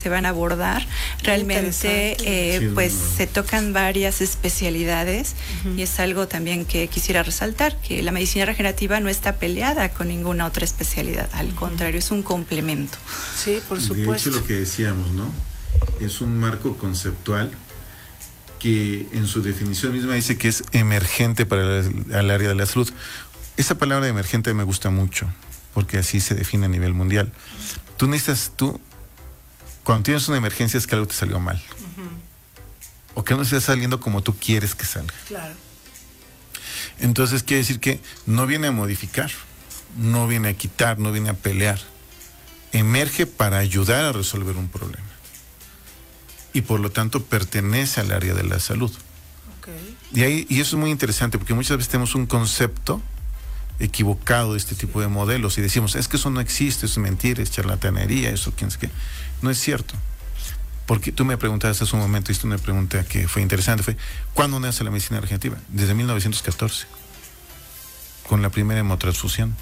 se van a abordar. Realmente pues se tocan varias especialidades y es algo también que quisiera resaltar, que la medicina regenerativa no está peleada con ninguna otra especialidad, al contrario, es un complemento. Sí, por supuesto. De hecho, lo que decíamos, ¿no? Es un marco conceptual que en su definición misma dice que es emergente para el área de la salud. Esa palabra emergente me gusta mucho, porque así se define a nivel mundial. Cuando tienes una emergencia es que algo te salió mal. O que no está saliendo como tú quieres que salga. Claro. Entonces quiere decir que no viene a modificar, no viene a quitar, no viene a pelear. Emerge para ayudar a resolver un problema. Y por lo tanto pertenece al área de la salud. Okay. Y eso es muy interesante, porque muchas veces tenemos un concepto equivocado de este tipo de modelos y decimos, es que eso no existe, eso es mentira, es charlatanería, eso quién sabe qué. No es cierto. Porque tú me preguntabas hace un momento, y esta una pregunta que fue interesante, ¿cuándo nace la medicina regenerativa? Desde 1914, con la primera hemotransfusión,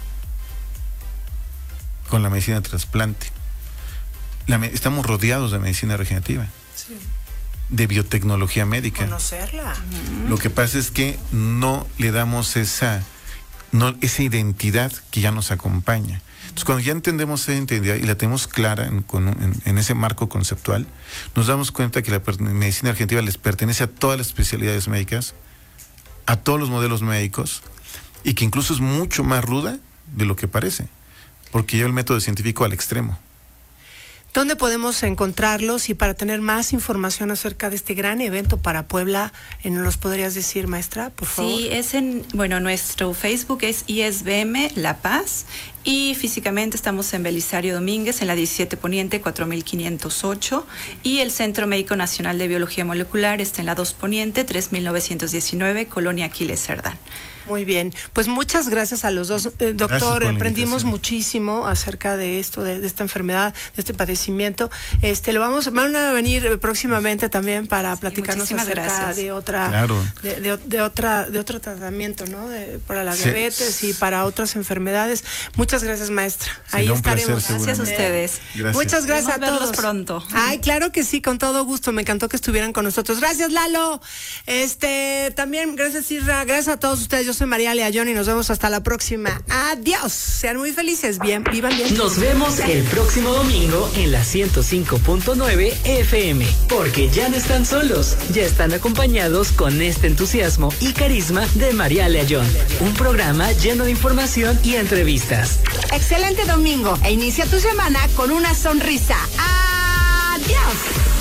con la medicina de trasplante. Estamos rodeados de medicina regenerativa, sí, de biotecnología médica. Conocerla. Lo que pasa es que no le damos esa identidad que ya nos acompaña. Entonces, cuando ya entendemos esa identidad y la tenemos clara en ese marco conceptual, nos damos cuenta que la medicina regenerativa les pertenece a todas las especialidades médicas, a todos los modelos médicos, y que incluso es mucho más ruda de lo que parece, porque lleva el método científico al extremo. ¿Dónde podemos encontrarlos? Y para tener más información acerca de este gran evento para Puebla, ¿nos los podrías decir, maestra, por favor? Sí, nuestro Facebook es ISBM La Paz, y físicamente estamos en Belisario Domínguez, en la 17 Poniente, 4508, y el Centro Médico Nacional de Biología Molecular está en la 2 Poniente, 3919, Colonia Aquiles Cerdán. Muy bien, pues muchas gracias a los dos. Doctor, aprendimos muchísimo acerca de esto, de esta enfermedad, de este padecimiento. Van a venir próximamente también para platicarnos acerca de otro tratamiento, ¿no? Para la diabetes y para otras enfermedades. Muchas gracias, maestra. Ahí estaremos. Gracias a ustedes. Gracias. Muchas gracias a todos. Pronto. Ay, claro que sí, con todo gusto. Me encantó que estuvieran con nosotros. Gracias, Lalo. También gracias, Isra. Gracias a todos ustedes. Yo soy María Leayón y nos vemos hasta la próxima. Adiós. Sean muy felices. Vivan bien. Nos vemos el próximo domingo en la 105.9 FM. Porque ya no están solos. Ya están acompañados con este entusiasmo y carisma de María Leayón. Un programa lleno de información y entrevistas. Excelente domingo e inicia tu semana con una sonrisa. Adiós.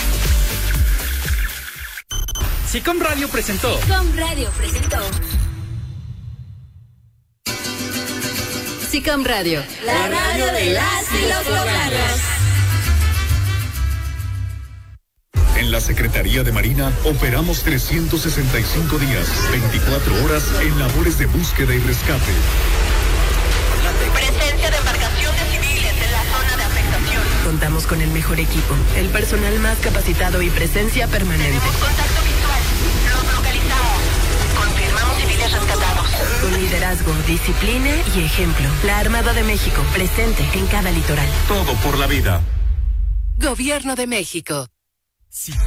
SICOM Radio presentó. SICOM Radio, la radio de las y los poblanos. En la Secretaría de Marina operamos 365 días, 24 horas en labores de búsqueda y rescate. Presencia de embarcaciones civiles en la zona de afectación. Contamos con el mejor equipo, el personal más capacitado y presencia permanente. Tenemos contacto visual. Los localizamos. Confirmamos civiles rescatados. Con liderazgo, disciplina y ejemplo. La Armada de México, presente en cada litoral. Todo por la vida. Gobierno de México.